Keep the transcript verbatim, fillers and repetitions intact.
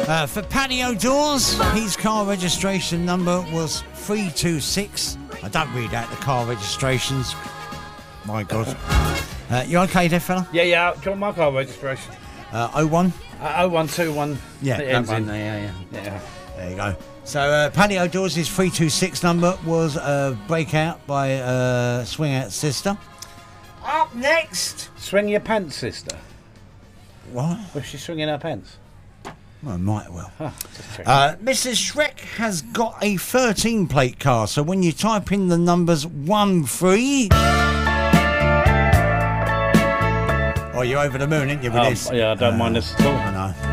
Uh, for patio doors, his car registration number was three two six. I don't read out the car registrations. My God. Uh, you okay there, fella? Yeah, yeah. Do you want my car registration? Uh, oh one? Uh, oh one two one. Yeah, It that ends one in. there, yeah, yeah. Yeah. There you go. So, uh, patio doors, his three two six number was uh, Breakout by uh, Swing Out Sister. Up next. Swing your pants, sister. What? Was she swinging her pants? Well, might well. Huh, just checking. Uh, Missus Shrek has got a thirteen plate car, so when you type in the numbers one three. Oh, you're over the moon, ain't you, with Oh, this? yeah, I don't Uh, mind this at all. I know.